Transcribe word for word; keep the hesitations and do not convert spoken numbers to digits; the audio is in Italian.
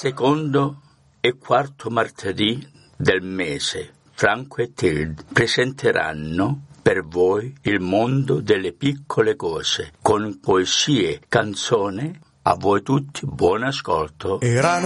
secondo e quarto martedì del mese Franco e Tilde presenteranno per voi il mondo delle piccole cose con poesie, canzoni. A voi tutti buon ascolto. Erano